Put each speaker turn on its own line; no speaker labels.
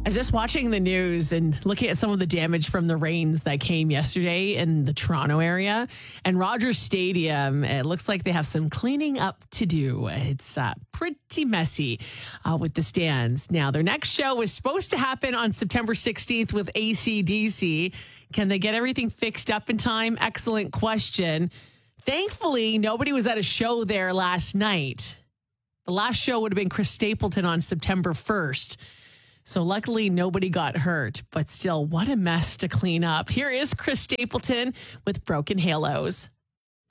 I was just watching the news and looking at some of the damage from the rains that came yesterday in the Toronto area. And Rogers Stadium, it looks like they have some cleaning up to do. It's pretty messy with the stands. Now, their next show was supposed to happen on September 16th with AC/DC. Can they get everything fixed up in time? Excellent question. Thankfully, nobody was at a show there last night. The last show would have been Chris Stapleton on September 1st. So luckily, nobody got hurt, but still, what a mess to clean up. Here is Chris Stapleton with Broken Halos.